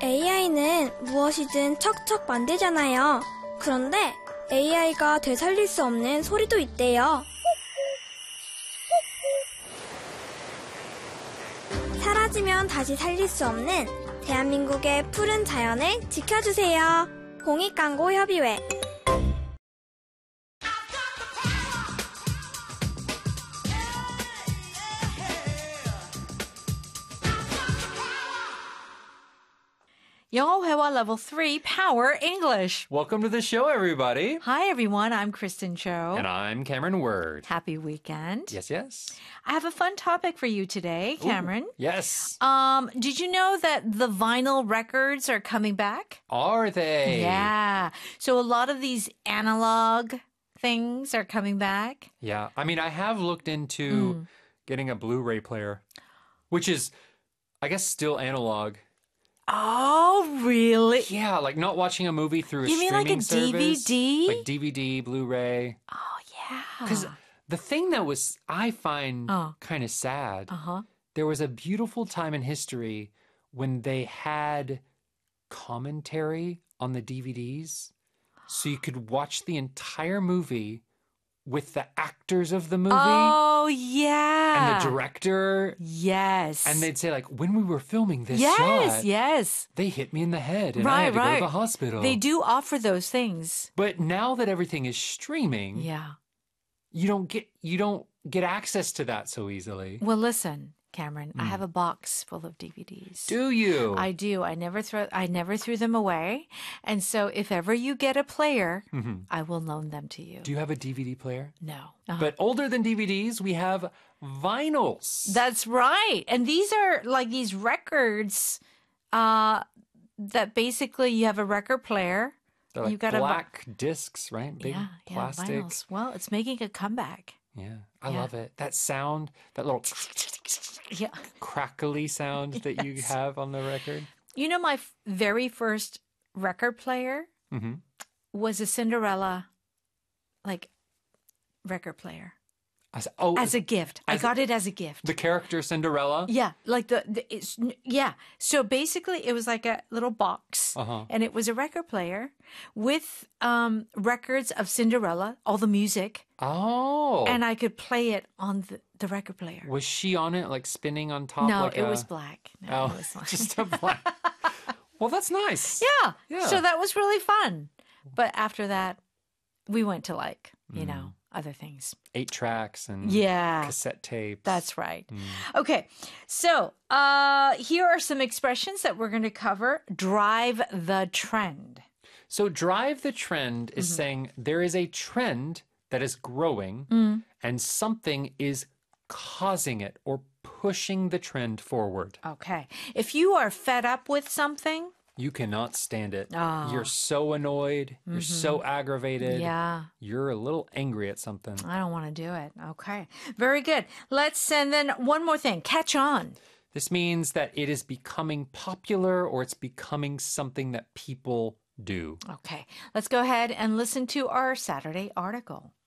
AI는 무엇이든 척척 만들잖아요. 그런데 AI가 되살릴 수 없는 소리도 있대요. 사라지면 다시 살릴 수 없는 대한민국의 푸른 자연을 지켜주세요. 공익광고협의회. 영어 회화 Level 3 Power English. Welcome to the show, everybody. Hi, everyone. I'm Kristen Cho. And I'm Cameron Word. Happy weekend. Yes, yes. I have a fun topic for you today, Cameron. Ooh, yes. Did you know that the vinyl records are coming back? Are they? Yeah. So a lot of these analog things are coming back. Yeah. I mean, I have looked into getting a Blu-ray player, which is, I guess, still analog. Oh, really? Yeah, like not watching a movie through a You mean streaming like a service. DVD? Like DVD, Blu-ray. Oh, yeah. Because the thing that I find kind of sad, there was a beautiful time in history when they had commentary on the DVDs. So you could watch the entire movie with the actors of the movie. Oh, yeah. And the director. Yes. And they'd say, like, when we were filming this yes, shot, yes. they hit me in the head and I had to go to the hospital. They do offer those things. But now that everything is streaming, you don't get access to that so easily. Well, listen, Cameron, I have a box full of DVDs. Do you? I do. I never threw them away. And so if ever you get a player, I will loan them to you. Do you have a DVD player? No. But older than DVDs, we have vinyls. That's right. And these are like these records that basically you have a record player. They're like You've got black discs, right? Big plastic. Vinyls. Well, it's making a comeback. Yeah, I love it. That sound, that little crackly sound that you have on the record. You know, my very first record player was a Cinderella, record player. As a gift. I got it as a gift. The character Cinderella? Yeah, like So basically it was like a little box and it was a record player with records of Cinderella, all the music. Oh. And I could play it on the record player. Was she on it, like spinning on top? No, it was black. No, it was black. Just a black. Well, that's nice. Yeah. So that was really fun. But after that, we went to other things. 8 tracks and cassette tapes. That's right. Okay, so here are some expressions that we're going to cover. Drive the trend. So drive the trend is saying there is a trend that is growing and something is causing it or pushing the trend forward. Okay. If you are fed up with something, you cannot stand it. Oh. You're so annoyed. You're so aggravated. Yeah. You're a little angry at something. I don't want to do it. Okay. Very good. And then one more thing. Catch on. This means that it is becoming popular or it's becoming something that people do. Okay. Let's go ahead and listen to our Saturday article.